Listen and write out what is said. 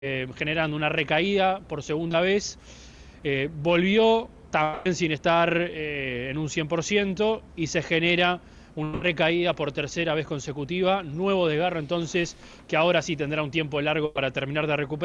generando una recaída por segunda vez. Volvió también sin estar en un 100% y se genera una recaída por tercera vez consecutiva. Nuevo desgarro entonces, que ahora sí tendrá un tiempo largo para terminar de recuperar.